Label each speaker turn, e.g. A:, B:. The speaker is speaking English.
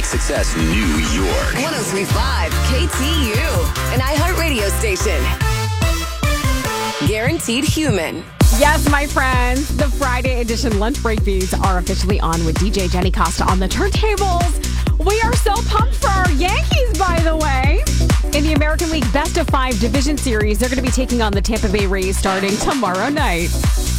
A: Success, New York.
B: 103.5 KTU, an iHeartRadio station. Guaranteed human.
C: Yes, my friends, the Friday edition lunch break beats are officially on with DJ Jenny Costa on the turntables. We are so pumped for our Yankees, by the way. In the American League Best of 5 Division Series, they're going to be taking on the Tampa Bay Rays starting tomorrow night.